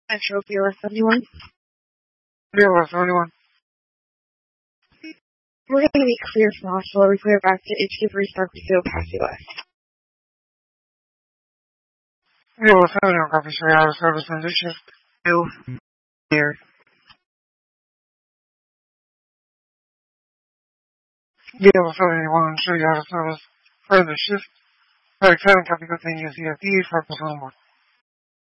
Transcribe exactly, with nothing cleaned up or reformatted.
Metro B L S seventy-one. B L S seventy-one. We're going to be clear from hospital. We clear back to H Q three Stark to go past U S. B L S seventy-one, copy, three out of service and shift. Two. Here. B L S seventy-one, three out of service, further shift. Alright, seven, copy, continue C F D, focus on one.